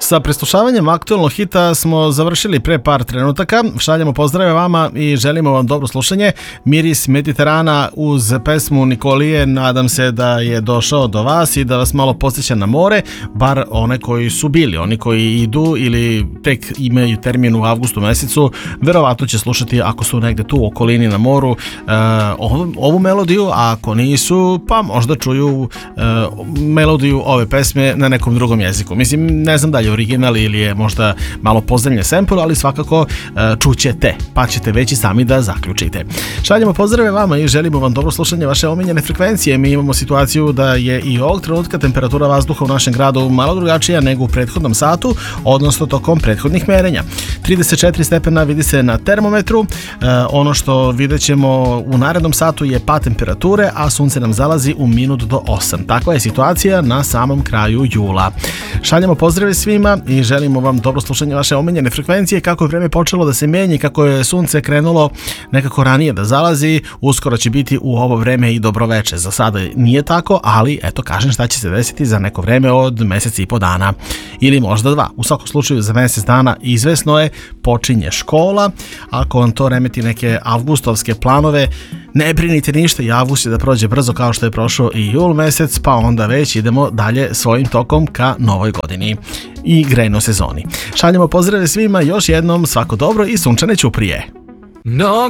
Sa preslušavanjem aktualnog hita smo završili pre par trenutaka. Šaljemo pozdrave vama i želimo vam dobro slušanje. Miris Mediterana uz pesmu Nikolije, nadam se da je došao do vas i da vas malo podsjeća na more, bar one koji su bili. Oni koji idu ili tek imaju termin u avgustu mesecu, verovatno će slušati, ako su negde tu u okolini na moru, ovu melodiju, a ako nisu, pa možda čuju melodiju ove pesme na nekom drugom jeziku. Mislim, ne znam da li je original ili je možda malo pozemlje sample, ali svakako čućete, pa ćete već i sami da zaključite. Šaljemo pozdrave vama i želimo vam dobro slušanje vaše omiljene frekvencije. Mi imamo situaciju da je i ovog trenutka temperatura vazduha u našem gradu malo drugačija nego u prethodnom satu, odnosno tokom prethodnih merenja. 34 stepena vidi se na termometru. Ono što vidjet ćemo u narednom satu je pad temperature, a sunce nam zalazi u minut do 8. Takva je situacija na samom kraju jula. Šaljemo pozdrave svima i želimo vam dobro slušanje vaše omiljene frekvencije. Kako je vreme počelo da se menja, kako je sunce krenulo nekako ranije da zalazi, uskoro će biti u ovo vreme i dobroveče. Za sada nije tako, ali eto kažem šta će se desiti za neko vreme od mesec i po dana ili možda dva. U svakom slučaju za mesec dana izvesno je, počinje škola. Ako vam to remeti neke avgustovske planove, ne brinite ništa, i avgust će da prođe brzo kao što je prošao i jul mesec, pa onda već idemo dalje svojim tokom ka novoj godini i grejnoj sezoni. Šaljemo pozdrave svima, još jednom svako dobro i sunčane ćuprije.